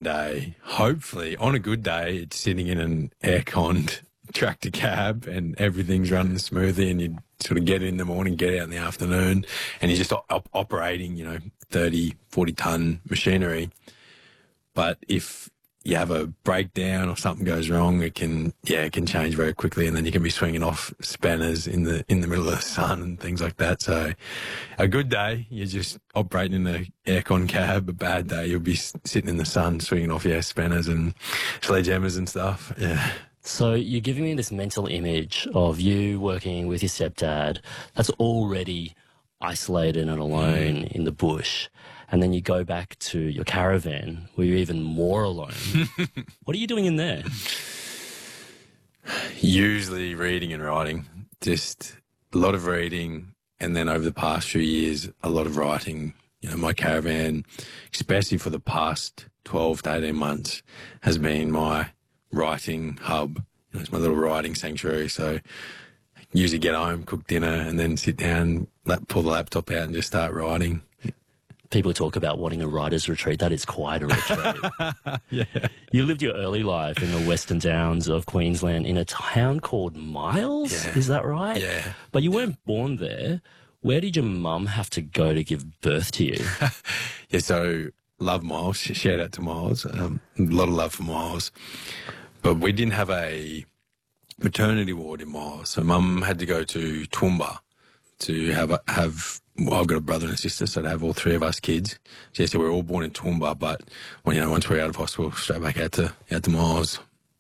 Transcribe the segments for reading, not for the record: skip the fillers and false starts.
day, hopefully, on a good day, it's sitting in an air-conned tractor cab and everything's running smoothly, and you sort of get in the morning, get out in the afternoon, and you're just operating, 30, 40-ton machinery. But if you have a breakdown or something goes wrong, it can change very quickly, and then you can be swinging off spanners in the middle of the sun and things like that. So a good day, you're just operating in an aircon cab. A bad day, you'll be sitting in the sun swinging off, spanners and sledgehammers and stuff. Yeah. So you're giving me this mental image of you working with your stepdad that's already isolated and alone in the bush. And then you go back to your caravan where you're even more alone. What are you doing in there? Usually reading and writing. Just a lot of reading, and then over the past few years, a lot of writing. My caravan, especially for the past 12 to 18 months, has been my writing hub. It's my little writing sanctuary. So I usually get home, cook dinner, and then sit down, pull the laptop out and just start writing. People talk about wanting a writer's retreat. That is quite a retreat. Yeah. You lived your early life in the Western Downs of Queensland in a town called Miles. Yeah. Is that right? Yeah. But you weren't born there. Where did your mum have to go to give birth to you? Yeah, so love Miles. Shout out to Miles. A lot of love for Miles. But we didn't have a maternity ward in Miles. So Mum had to go to Toowoomba to have I've got a brother and a sister, so to have all three of us kids. So we were all born in Toowoomba, but once we were out of hospital, straight back out to Miles.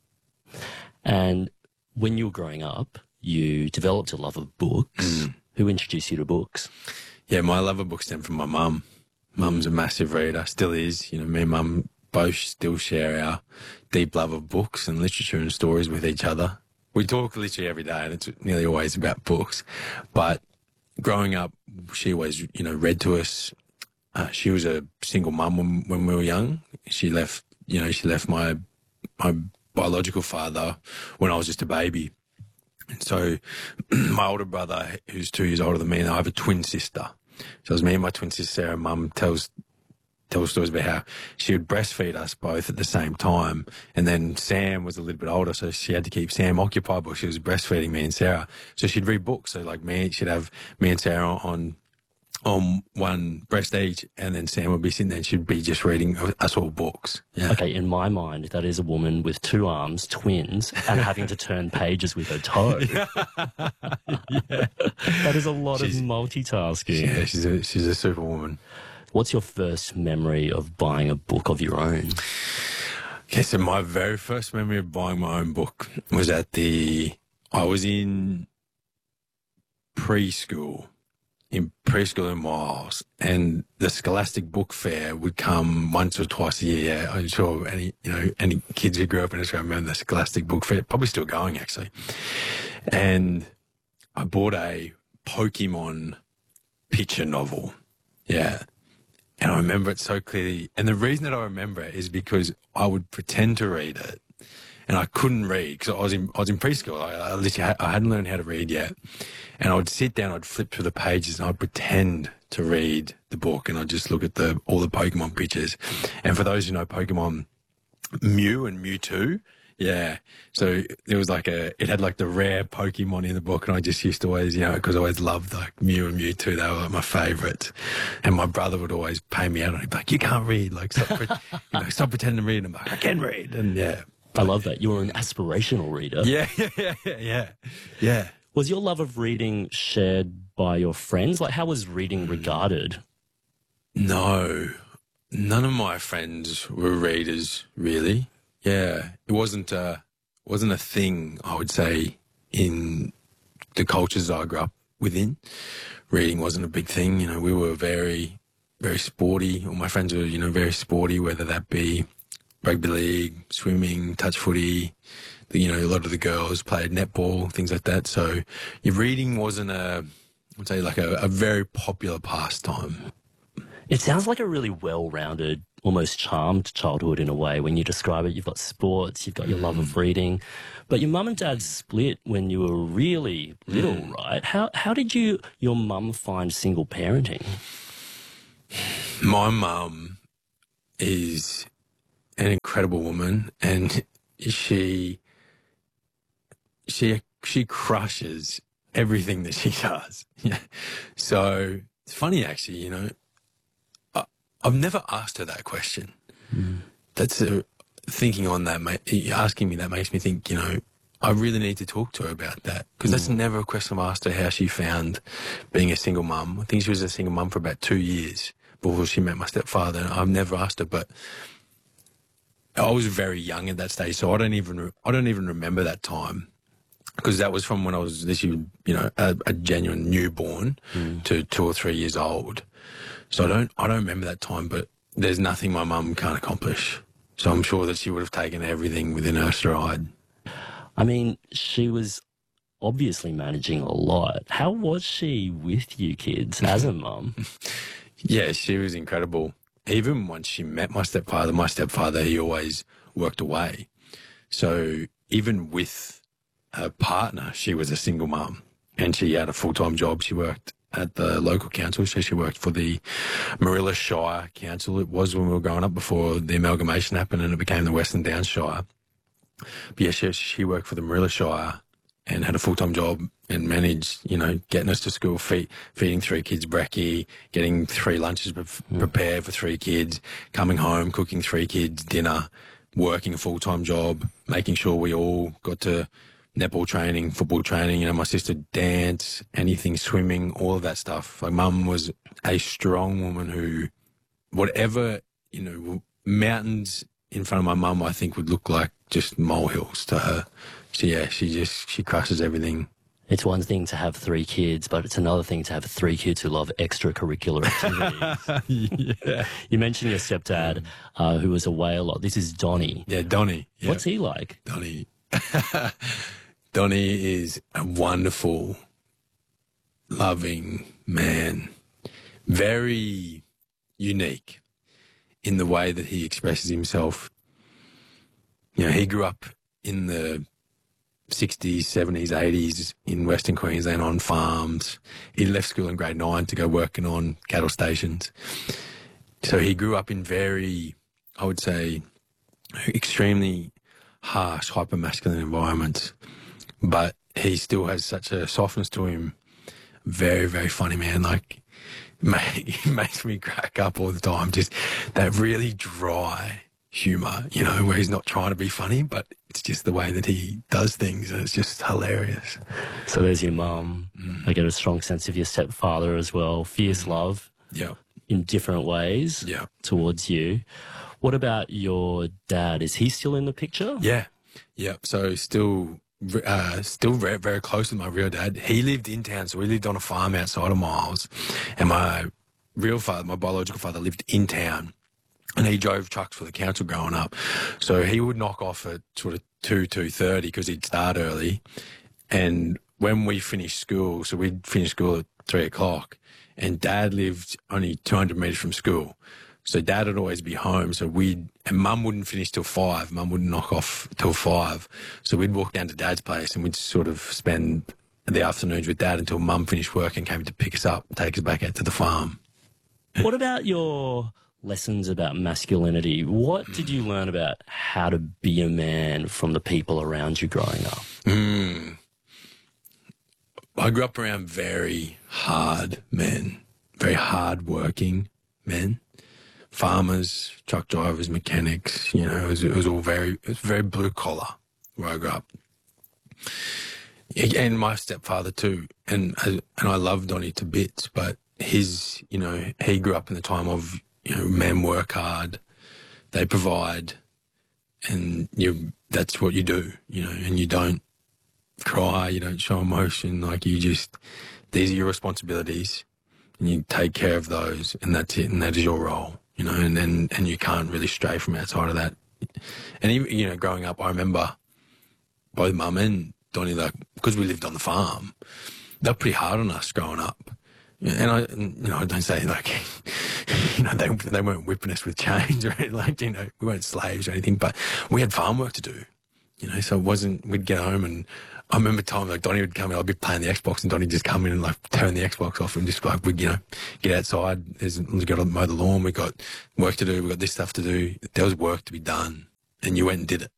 And when you were growing up, you developed a love of books. Who introduced you to books? Yeah, my love of books stemmed from my mum. Mum's a massive reader, still is. Me and Mum both still share our deep love of books and literature and stories with each other. We talk literally every day, and it's nearly always about books. But growing up, she always, read to us. She was a single mum when we were young. She left my biological father when I was just a baby. And so my older brother, who's 2 years older than me, and I have a twin sister. So it was me and my twin sister, Sarah. Mum tells stories about how she would breastfeed us both at the same time. And then Sam was a little bit older, so she had to keep Sam occupied while she was breastfeeding me and Sarah. So she'd read books. So she'd have me and Sarah on one breast each, and then Sam would be sitting there and she'd be just reading us all books. Yeah. Okay, in my mind, that is a woman with two arms, twins, and having to turn pages with her toe. Yeah. That is a lot of multitasking. Yeah, she's a superwoman. What's your first memory of buying a book of your own? Okay, so my very first memory of buying my own book was I was in preschool in Miles, and the Scholastic Book Fair would come once or twice a year. Yeah, I'm sure any kids who grew up in Australia remember the Scholastic Book Fair, probably still going actually. And I bought a Pokemon picture novel. Yeah. And I remember it so clearly. And the reason that I remember it is because I would pretend to read it, and I couldn't read because I was in preschool. I hadn't learned how to read yet. And I would sit down, I'd flip through the pages, and I'd pretend to read the book, and I'd just look at all the Pokemon pictures. And for those who know Pokemon, Mew and Mewtwo, yeah. So there was it had the rare Pokemon in the book, and I just used to always, because I always loved Mew and Mewtwo. They were my favourites. And my brother would always pay me out on it. He'd be like, you can't read. Stop pretending to read. And I'm like, I can read. And yeah. I love that. You were an aspirational reader. Yeah. Was your love of reading shared by your friends? How was reading regarded? No. None of my friends were readers, really. Yeah. It wasn't a thing, I would say, in the cultures I grew up within. Reading wasn't a big thing. We were very, very sporty. All my friends were, very sporty, whether that be rugby league, swimming, touch footy. A lot of the girls played netball, things like that. So your reading wasn't a very popular pastime. It sounds like a really well-rounded, almost charmed childhood in a way. When you describe it, you've got sports, you've got your love of reading. But your mum and dad split when you were really little, right? How did your mum find single parenting? My mum is an incredible woman, and she crushes everything that she does. Yeah. So it's funny, actually, you know, I've never asked her that question. That's thinking on that, asking me that makes me think, you know, I really need to talk to her about that, because that's never a question I've asked her, how she found being a single mum. I think she was a single mum for about 2 years before she met my stepfather. I've never asked her, but I was very young at that stage, so I don't even remember that time, because that was from when I was literally, you know, a genuine newborn to 2 or 3 years old. So I don't remember that time, but there's nothing my mum can't accomplish. So I'm sure that she would have taken everything within her stride. I mean, she was obviously managing a lot. How was she with you kids as a mum? Yeah, she was incredible. Even once she met my stepfather, he always worked away. So even with her partner, she was a single mum, and she had a full-time job. She worked at the local council, so she worked for the Marilla Shire Council. It was when we were growing up, before the amalgamation happened and it became the Western Downs Shire. But yeah, she worked for the Marilla Shire and had a full-time job and managed, you know, getting us to school, feeding 3 kids brekkie, getting 3 lunches prepared for 3 kids, coming home, cooking 3 kids dinner, working a full-time job, making sure we all got to netball training, football training, you know, my sister dance, anything, swimming, all of that stuff. Like, Mum was a strong woman who, whatever, you know, mountains in front of my mum, I think, would look like just molehills to her. So yeah, she crushes everything. It's one thing to have 3 kids, but it's another thing to have 3 kids who love extracurricular activities. Yeah. You mentioned your stepdad, who was away a lot. This is Donnie. Yeah, Donnie. Yeah. What's he like? Donnie. Donnie is a wonderful, loving man. Very unique in the way that he expresses himself. You know, he grew up in the 60s, 70s, 80s in Western Queensland on farms. He left school in grade 9 to go working on cattle stations. So he grew up in very, I would say, extremely harsh, hyper-masculine environments. But he still has such a softness to him. Very, very funny man. Like, he makes me crack up all the time. Just that really dry humour, you know, where he's not trying to be funny, but it's just the way that he does things, and it's just hilarious. So there's your mum. I get a strong sense of your stepfather as well. Fierce love. Yeah. In different ways. Yeah. Towards you. What about your dad? Is he still in the picture? Yeah. Yeah. So still very, very close with my real dad. He lived in town, so we lived on a farm outside of Miles, and my real father, my biological father, lived in town. And he drove trucks for the council growing up. So he would knock off at sort of 2:30 because he'd start early. And when we finished school, so we'd finish school at 3 o'clock, and Dad lived only 200 metres from school. So Dad would always be home. So and Mum wouldn't finish till 5. Mum wouldn't knock off till 5. So we'd walk down to Dad's place and we'd sort of spend the afternoons with Dad until Mum finished work and came to pick us up and take us back out to the farm. What about your lessons about masculinity? What did you learn about how to be a man from the people around you growing up? I grew up around very hard men, very hard-working men, farmers, truck drivers, mechanics. You know, it was very blue collar where I grew up. And my stepfather too, and I love Donnie to bits, but he grew up in the time of, you know, men work hard, they provide, and that's what you do, you know, and you don't cry, you don't show emotion, like these are your responsibilities, and you take care of those, and that's it, and that is your role, you know, and you can't really stray from outside of that. And even, you know, growing up, I remember both Mum and Donnie, like, because we lived on the farm, they were pretty hard on us growing up. And I don't say, like, you know, they weren't whipping us with chains or anything, like, you know, we weren't slaves or anything, but we had farm work to do, you know, so it wasn't, we'd get home and I remember time like Donnie would come in, I'd be playing the Xbox and Donnie'd just come in and like turn the Xbox off and just like, we, you know, get outside. We've got to mow the lawn. We got work to do. We got this stuff to do. There was work to be done and you went and did it.